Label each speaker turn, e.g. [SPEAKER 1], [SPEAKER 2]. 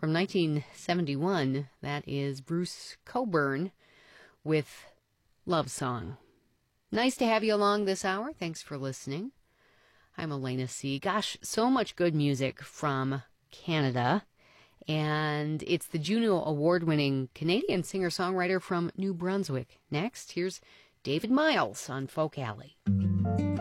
[SPEAKER 1] from 1971. That is Bruce Cockburn with Love Song. Nice to have you along this hour. Thanks for listening. I'm Elena C. Gosh, so much good music from Canada. And it's the Juno Award-winning Canadian singer-songwriter from New Brunswick. Next, here's David Miles on Folk Alley.